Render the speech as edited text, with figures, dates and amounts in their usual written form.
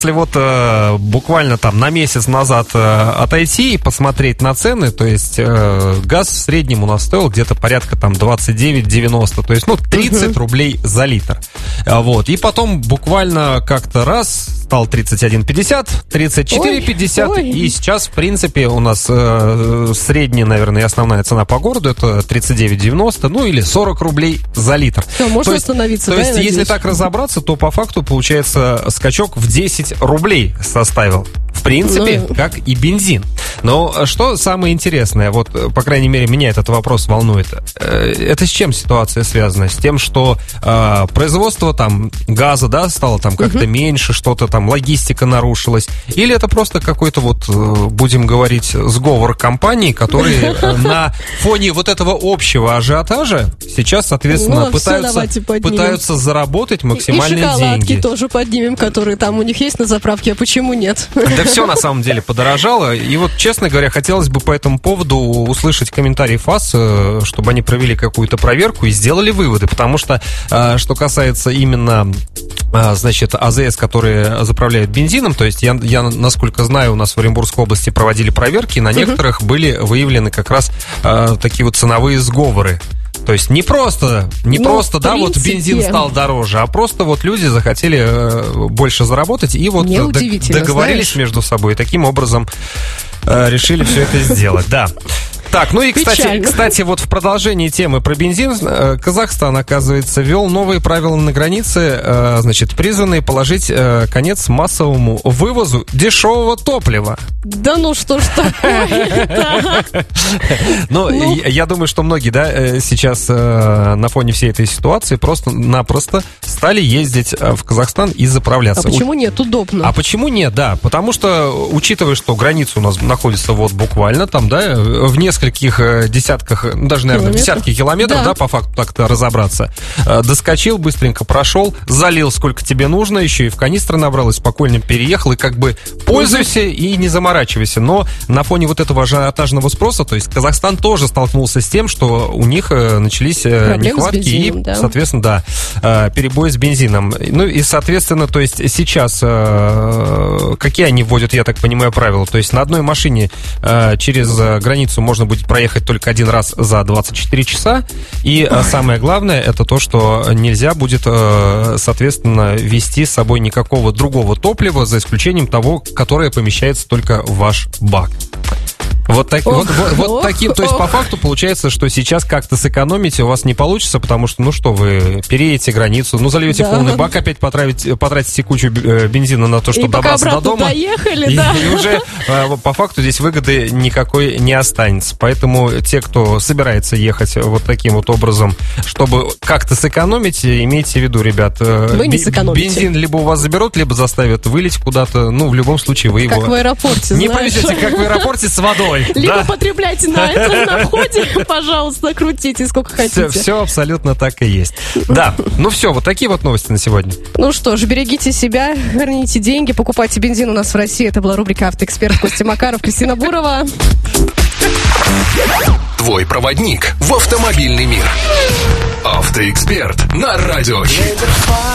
Если вот буквально там на месяц назад отойти и посмотреть на цены, то есть газ в среднем у нас стоил где-то порядка там 29,90, то есть 30 рублей за литр. Вот. И потом буквально как-то раз стал 31,50, 34,50, и сейчас, в принципе, у нас средняя, наверное, и основная цена по городу это 39,90, или 40 рублей за литр. Все, можно остановиться. То есть, если так разобраться, то по факту получается скачок в 10 рублей составил. В принципе, как и бензин. Но что самое интересное, вот, по крайней мере, меня этот вопрос волнует. Это с чем ситуация связана? С тем, что производство там газа, да, стало там как-то меньше, что-то там, логистика нарушилась? Или это просто какой-то вот, будем говорить, сговор компаний, которые на фоне вот этого общего ажиотажа сейчас, соответственно, пытаются заработать максимальные деньги. И шоколадки тоже поднимем, которые там у них есть на заправке, а почему нет? Да все на самом деле подорожало. И вот, честно говоря, хотелось бы по этому поводу услышать комментарий ФАС, чтобы они провели какую-то проверку и сделали выводы. Потому что, что касается именно, значит, АЗС, которые заправляют бензином, то есть я, насколько знаю, у нас в Оренбургской области проводили проверки, и на некоторых были выявлены как раз такие вот ценовые сговоры. То есть не просто, да, вот бензин стал дороже, а просто вот люди захотели больше заработать и вот договорились между собой, и таким образом решили все это сделать, да. Так, ну и, кстати, вот в продолжении темы про бензин, Казахстан, оказывается, ввел новые правила на границе, значит, призванные положить конец массовому вывозу дешевого топлива. Да ну что ж такое-то? Ну, я думаю, что многие, да, сейчас на фоне всей этой ситуации просто-напросто стали ездить в Казахстан и заправляться. А почему нет? Удобно. А почему нет, да? Потому что, учитывая, что граница у нас находится вот буквально там, да, в нескольких десятках, даже, наверное, десятки километров, да, по факту так-то разобраться. Доскочил, быстренько прошел, залил сколько тебе нужно, еще и в канистры набрал, и спокойно переехал, и как бы пользуйся и не заморачивайся. Но на фоне вот этого ажиотажного спроса, то есть Казахстан тоже столкнулся с тем, что у них начались нехватки и, соответственно, да, перебои с бензином. Ну и, соответственно, то есть сейчас какие они вводят, я так понимаю, правила? То есть на одной машине через границу можно будет проехать только один раз за 24 часа. И самое главное, это то, что нельзя будет, соответственно, везти с собой никакого другого топлива, за исключением того, которое помещается только в ваш бак. Вот таким, то есть по факту получается, что сейчас как-то сэкономить у вас не получится, потому что, ну что, вы переедете границу, зальете полный бак, опять потратите кучу бензина на то, чтобы добраться до дома. Доехали, и уже по факту здесь выгоды никакой не останется. Поэтому те, кто собирается ехать вот таким вот образом, чтобы как-то сэкономить, имейте в виду, ребят, бензин либо у вас заберут, либо заставят вылить куда-то, в любом случае вы его... Как в аэропорте, не повезете, как в аэропорте с водой. Либо потребляйте на этом на входе, пожалуйста, крутите сколько хотите. Все абсолютно так и есть. Да, все, вот такие вот новости на сегодня. Ну что ж, берегите себя, храните деньги, покупайте бензин у нас в России. Это была рубрика «Автоэксперт». Костя Макаров, Кристина Бурова. Твой проводник в автомобильный мир. Автоэксперт на Радио Хит.